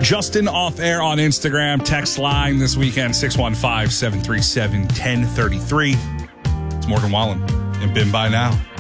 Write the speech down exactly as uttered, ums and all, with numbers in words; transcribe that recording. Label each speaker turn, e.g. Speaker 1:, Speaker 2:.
Speaker 1: Justin Off Air on Instagram. Text line this weekend, six one five, seven three seven, one zero three three. It's Morgan Wallen and Been By Now.